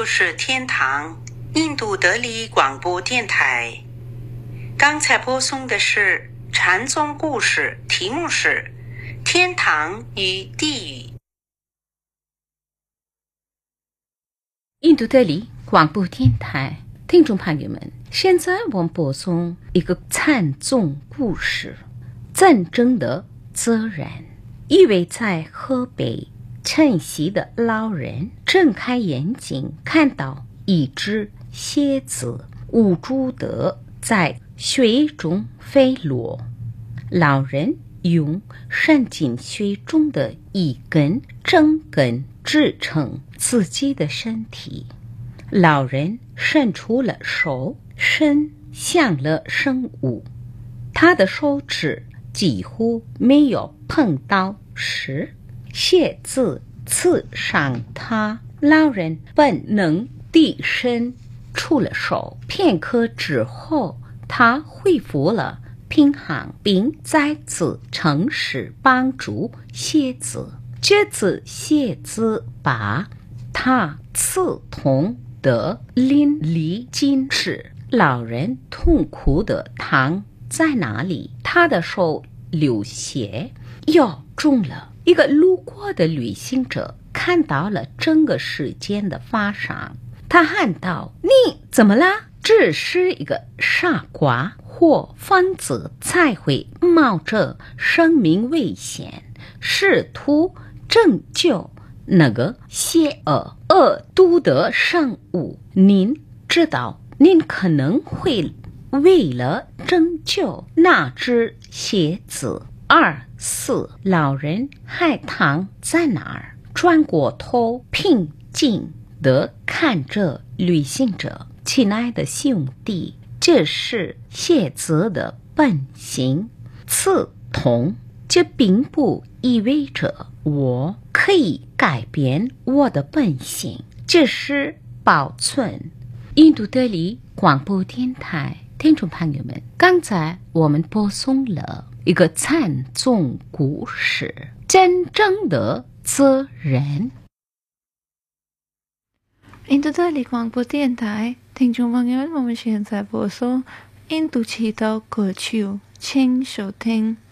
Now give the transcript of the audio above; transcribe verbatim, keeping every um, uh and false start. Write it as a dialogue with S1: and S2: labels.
S1: 路是天堂，印度德里广播电台。刚才播送的是禅宗故事，题目是《天堂与地狱》。
S2: 印度德里广播电台听众朋友们，现在我们播送一个禅宗故事：战争的责任。一位在河北晨曦的老人睁开眼睛，看到一只蝎子无助地在水中飞落。老人用伸进水中的一根针根支撑自己的身体。老人伸出了手，伸向了生物，他的手指几乎没有碰到时，蝎子刺伤他。老人本能地伸出了手，片刻之后，他恢复了平衡，并再次尝试帮助蝎子。这次蝎子把他刺痛得淋漓尽致，老人痛苦地躺在那里，他的手流血，腰中了。一个路过的旅行者看到了整个事件的发生，他喊道：“你怎么啦？只是一个傻瓜或疯子才会冒着生命危险，试图拯救那个邪恶恶毒的生物。您知道，您可能会为了拯救那只蝎子而死。”老人还躺在那儿，转过头，平静地看着旅行者：“亲爱的兄弟，这是蝎子的本性，刺痛。这并不意味着我可以改变我的本性，这是保存。”印度德里广播电台听众朋友们，刚才我们播送了一个禅宗故事，真正的责任。
S3: 印度德里广播电台听众朋友们，我们现在播送印度祈祷歌曲，请收听。